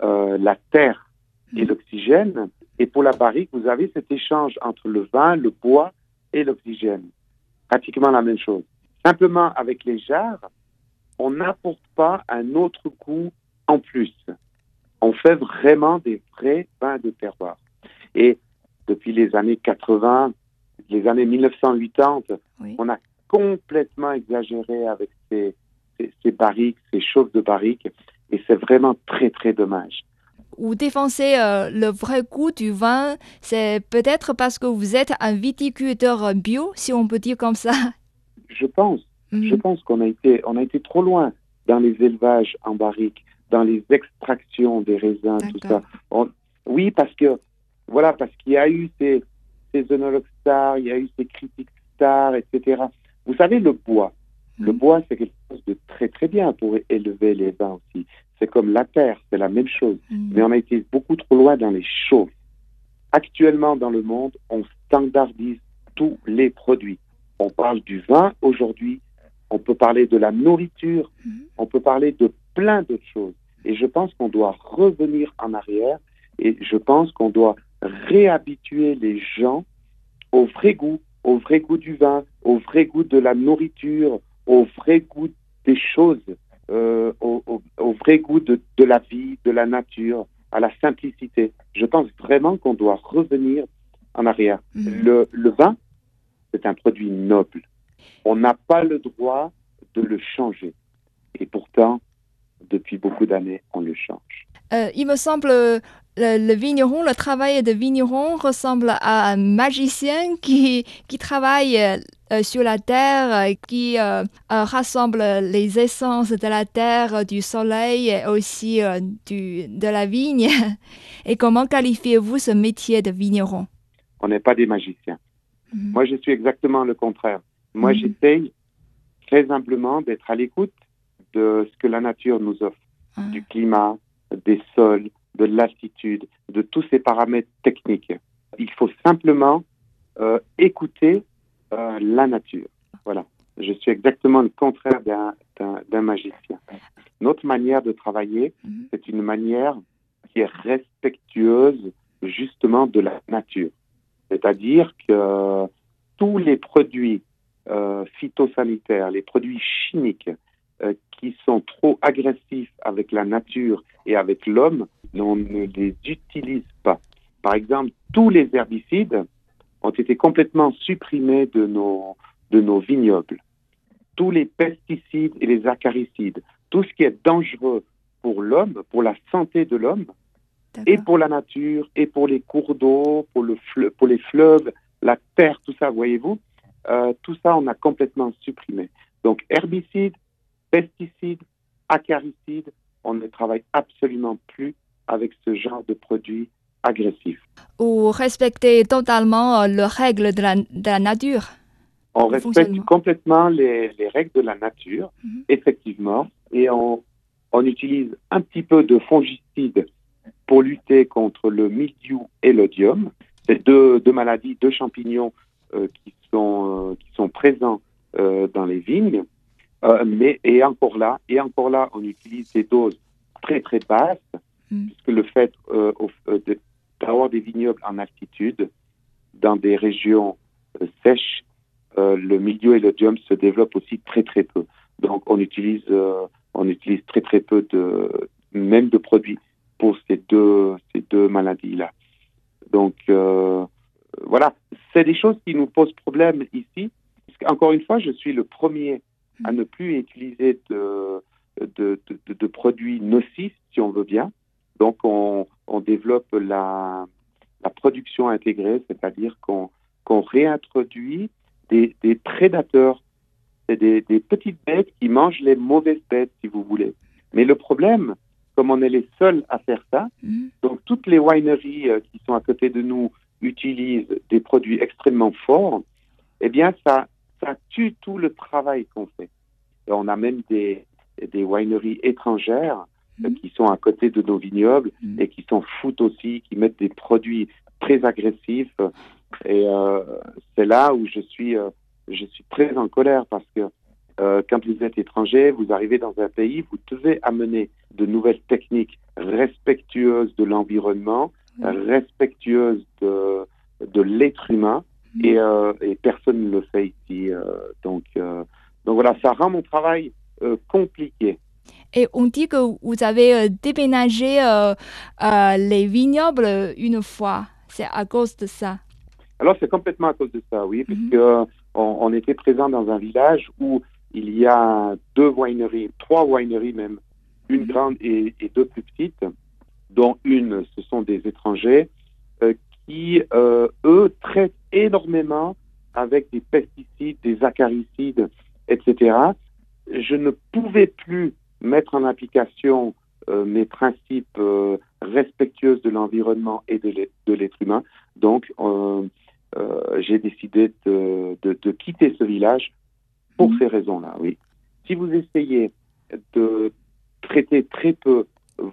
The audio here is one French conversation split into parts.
la terre et l'oxygène. Et pour la barrique, vous avez cet échange entre le vin, le bois et l'oxygène. Pratiquement la même chose. Simplement, avec les jarres, on n'apporte pas un autre goût en plus. On fait vraiment des vrais vins de terroir. Et depuis les années 80, les années 1980, on a complètement exagéré avec ces barriques, ces chauves de barriques. Et c'est vraiment très, très dommage. Vous défensez le vrai goût du vin, c'est peut-être parce que vous êtes un viticulteur bio, si on peut dire comme ça. Je pense qu'on a été trop loin dans les élevages en barrique, dans les extractions des raisins, tout ça. Oui, parce qu'il y a eu ces œnologues stars, il y a eu ces critiques stars, etc. Vous savez, le bois, c'est quelque chose de très, très bien pour élever les vins aussi. C'est comme la terre, c'est la même chose. Mais on a été beaucoup trop loin dans les chauves. Actuellement, dans le monde, on standardise tous les produits. On parle du vin aujourd'hui, on peut parler de la nourriture, on peut parler de plein d'autres choses. Et je pense qu'on doit revenir en arrière et je pense qu'on doit réhabituer les gens au vrai goût du vin, au vrai goût de la nourriture, au vrai goût des choses, au vrai goût de la vie, de la nature, à la simplicité. Je pense vraiment qu'on doit revenir en arrière. Le vin, c'est un produit noble. On n'a pas le droit de le changer. Et pourtant, depuis beaucoup d'années, on le change. Il me semble le vigneron, le travail de vigneron ressemble à un magicien qui travaille sur la terre, qui rassemble les essences de la terre, du soleil et aussi de la vigne. Et comment qualifiez-vous ce métier de vigneron? On n'est pas des magiciens. Moi, je suis exactement le contraire. Moi, j'essaye très humblement d'être à l'écoute de ce que la nature nous offre, du climat, des sols, de l'altitude, de tous ces paramètres techniques. Il faut simplement écouter la nature. Voilà. Je suis exactement le contraire d'un magicien. Notre manière de travailler, c'est une manière qui est respectueuse justement de la nature. C'est-à-dire que tous les produits phytosanitaires, les produits chimiques qui sont trop agressifs avec la nature et avec l'homme, on ne les utilise pas. Par exemple, tous les herbicides ont été complètement supprimés de nos vignobles. Tous les pesticides et les acaricides, tout ce qui est dangereux pour l'homme, pour la santé de l'homme, et pour la nature, et pour les cours d'eau, pour les fleuves, la terre, tout ça, voyez-vous, tout ça, on a complètement supprimé. Donc, herbicides, pesticides, acaricides, on ne travaille absolument plus avec ce genre de produits agressifs. Vous respectez totalement les règles de la nature? On respecte complètement les règles de la nature, effectivement, et on utilise un petit peu de fongicides pour lutter contre le mildiou et l'oïdium. C'est deux maladies, deux champignons qui sont présents dans les vignes. Et encore là, on utilise des doses très très basses, puisque le fait d'avoir des vignobles en altitude, dans des régions sèches, le mildiou et l'oïdium se développent aussi très très peu. Donc on utilise très très peu même de produits pour ces deux maladies-là. Donc voilà, c'est des choses qui nous posent problème ici. Encore une fois, je suis le premier à ne plus utiliser de produits nocifs, si on veut bien. Donc on développe la production intégrée, c'est-à-dire qu'on réintroduit des prédateurs. C'est des petites bêtes qui mangent les mauvaises bêtes, si vous voulez. Mais le problème, comme on est les seuls à faire ça, donc toutes les wineries qui sont à côté de nous utilisent des produits extrêmement forts, eh bien ça tue tout le travail qu'on fait. Et on a même des wineries étrangères qui sont à côté de nos vignobles et qui s'en foutent aussi, qui mettent des produits très agressifs. Et c'est là où je suis très en colère parce que Quand vous êtes étranger, vous arrivez dans un pays, vous devez amener de nouvelles techniques respectueuses de l'environnement, respectueuses de l'être humain, et personne ne le fait ici. Donc voilà, ça rend mon travail compliqué. Et on dit que vous avez déménagé les vignobles une fois. C'est à cause de ça. Alors, c'est complètement à cause de ça, oui, puisque on était présent dans un village où il y a 3 wineries même, une grande et 2 plus petites, dont une, ce sont des étrangers qui, eux, traitent énormément avec des pesticides, des acaricides, etc. Je ne pouvais plus mettre en application mes principes respectueux de l'environnement et de l'être humain. Donc, j'ai décidé de quitter ce village pour ces raisons-là, oui. Si vous essayez de traiter très peu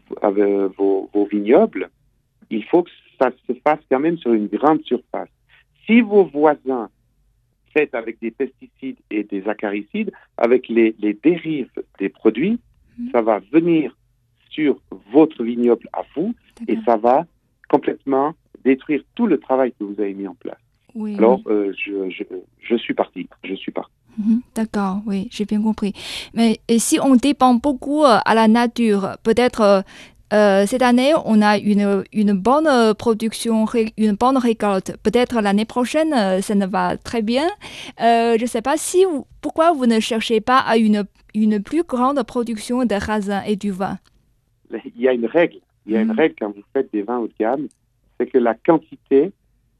vos vignobles, il faut que ça se fasse quand même sur une grande surface. Si vos voisins faites avec des pesticides et des acaricides, avec les dérives des produits, ça va venir sur votre vignoble à vous et ça va complètement détruire tout le travail que vous avez mis en place. Oui, alors, je suis parti. D'accord, oui, j'ai bien compris. Mais et si on dépend beaucoup à la nature, peut-être cette année, on a une bonne production, une bonne récolte. Peut-être l'année prochaine, ça ne va très bien. Je ne sais pas pourquoi vous ne cherchez pas à une plus grande production de raisins et du vin. Il y a une règle. Il y a une règle quand vous faites des vins haut de gamme, c'est que la quantité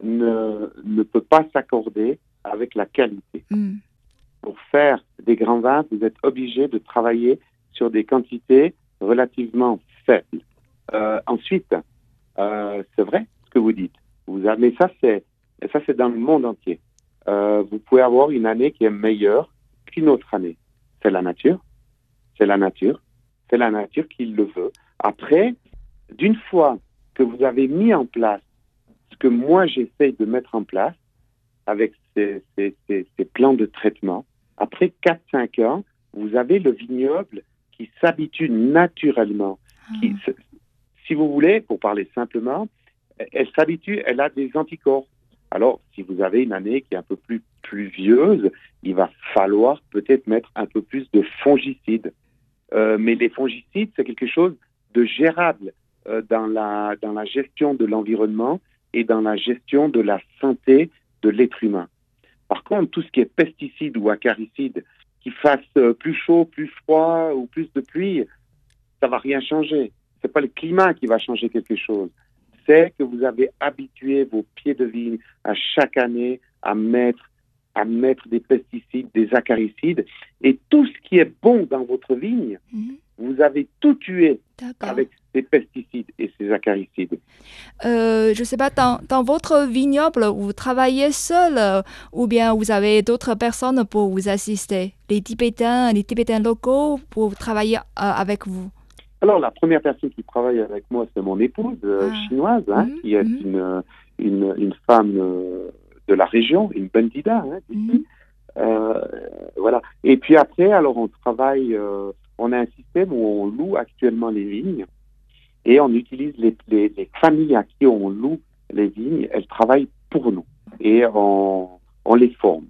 ne peut pas s'accorder avec la qualité. Pour faire des grands vins, vous êtes obligé de travailler sur des quantités relativement faibles. Ensuite, c'est vrai ce que vous dites. Mais ça, c'est dans le monde entier. Vous pouvez avoir une année qui est meilleure qu'une autre année. C'est la nature. C'est la nature. C'est la nature qui le veut. Après, d'une fois que vous avez mis en place ce que moi j'essaye de mettre en place avec ces plans de traitement, après 4-5 ans, vous avez le vignoble qui s'habitue naturellement. Si vous voulez, pour parler simplement, elle s'habitue, elle a des anticorps. Alors, si vous avez une année qui est un peu plus pluvieuse, il va falloir peut-être mettre un peu plus de fongicides. Mais les fongicides, c'est quelque chose de gérable dans la gestion de l'environnement et dans la gestion de la santé de l'être humain. Par contre, tout ce qui est pesticides ou acaricides, qui fassent plus chaud, plus froid ou plus de pluie, ça va rien changer. C'est pas le climat qui va changer quelque chose. C'est que vous avez habitué vos pieds de vigne à chaque année à mettre des pesticides, des acaricides, et tout ce qui est bon dans votre vigne, vous avez tout tué avec ces pesticides et ces acaricides. Je ne sais pas, dans votre vignoble, vous travaillez seul ou bien vous avez d'autres personnes pour vous assister, les Tibétains locaux pour travailler avec vous? Alors, la première personne qui travaille avec moi, c'est mon épouse chinoise, qui est une femme de la région, une bandida, d'ici. Voilà. Et puis après, alors on travaille, on a un système où on loue actuellement les vignes et on utilise les familles à qui on loue les vignes, elles travaillent pour nous et on les forme.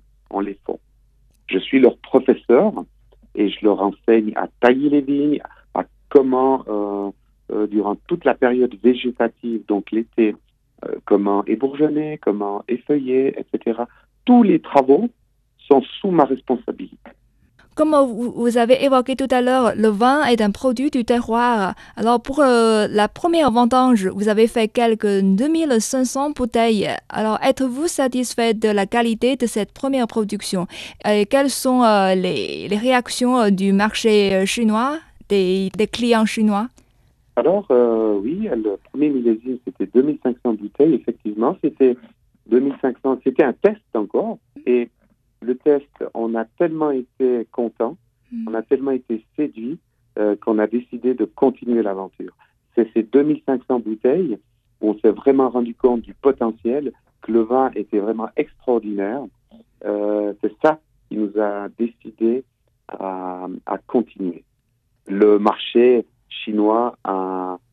Je suis leur professeur et je leur enseigne à tailler les vignes, à comment, durant toute la période végétative, donc l'été, comment ébourgeonner, comment effeuiller, etc. Tous les travaux sont sous ma responsabilité. Comme vous avez évoqué tout à l'heure, le vin est un produit du terroir. Alors pour la première vendange, vous avez fait quelques 2500 bouteilles. Alors êtes-vous satisfait de la qualité de cette première production? Et quelles sont les réactions du marché chinois, des clients chinois? Alors oui, le premier millésime, c'était 2500 bouteilles. Effectivement, c'était 2500. C'était un test encore. Et le test, on a tellement été contents, on a tellement été séduits qu'on a décidé de continuer l'aventure. C'est ces 2500 bouteilles où on s'est vraiment rendu compte du potentiel, que le vin était vraiment extraordinaire. C'est ça qui nous a décidé à continuer. Le marché chinois a